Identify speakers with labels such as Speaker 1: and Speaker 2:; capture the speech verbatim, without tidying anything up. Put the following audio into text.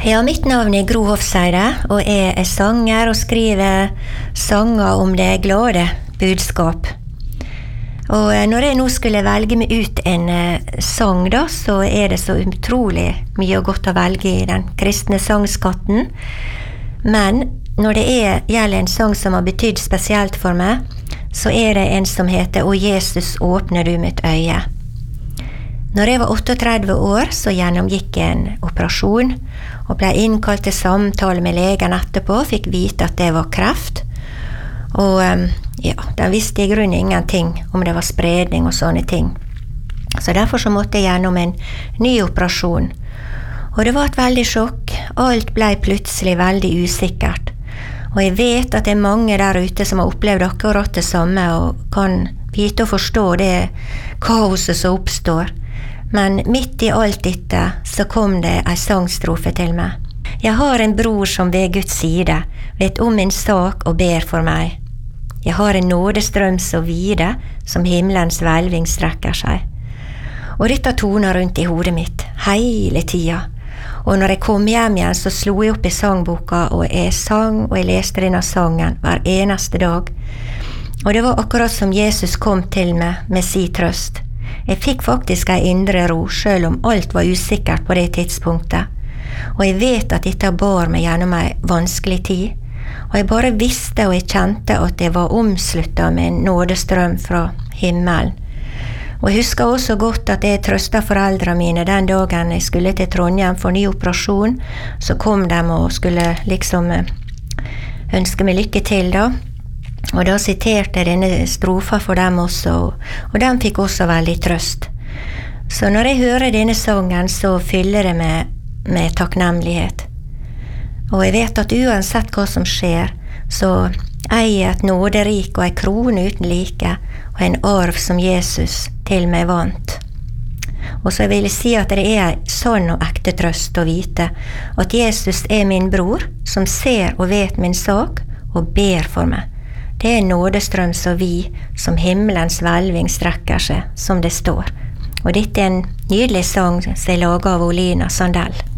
Speaker 1: Ja, mitt navn er Gro Hofseide, og jeg er sanger og skriver sanger om det glade budskap. Og når jeg nå skulle velge meg ut en sang da, så er det så utrolig mye godt å velge i den kristne sangskatten. Men når det er, gjelder en sang som har betydd spesielt for meg, så er det en som heter «Å Jesus, åpner du mitt øye». Når jeg var trettioåtte år, så gjennomgikk jeg en operasjon, og ble innkalt til samtale med legen etterpå, og fikk vite at det var kreft. Og ja, da visste jeg i grunnen ingenting om det var spredning og sånne ting. Så derfor så måtte jeg gjennom en ny operasjon. Og det var et veldig sjokk. Alt ble plutselig veldig usikkert. Og jeg vet at det er mange der ute som har opplevd akkurat det samme, og kan vite og forstå det kaoset som oppstår. Men midt i alt dette så kom det en sangstrofe til meg. Jeg har en bror som ved Guds side vet om min sak og ber for meg. Jeg har en nådestrøm så vide som himmelens hvelving strekker seg. Og dette toner rundt i hodet mitt hele tida. Og når jeg kom hjem igjen så slo jeg opp i sangboka, og jeg sang og jeg leste denne sangen hver eneste dag. Og det var akkurat som Jesus kom til meg med sin trøst. Jeg fikk faktisk en indre ro, selv om alt var usikkert på det tidspunktet. Og jeg vet at dette bar meg gjennom en vanskelig tid. Og jeg bare visste og jeg kjente at jeg var omsluttet med en nådestrøm fra himmelen. Og jeg husker også godt at jeg trøstet foreldrene mine den dagen jeg skulle til Trondheim for ny operasjon. Så kom de og skulle liksom ønske meg lykke til da. Og da siterte jeg denne strofa for dem også, og de fikk også veldig trøst. Så når jeg hører denne sangen, så fyller det meg med takknemlighet. Og jeg vet at uansett hva som skjer, så eier jeg et nåderik og en krone uten like, og en arv som Jesus til meg vant. Og så vil jeg si at det er en sann og ekte trøst å vite at Jesus er min bror, som ser og vet min sak, og ber for meg. Det er en nådestrøm så vi, som himmelens hvelving strekker seg, som det står. Og dette er en nydelig sang som er laget av Olina Sandell.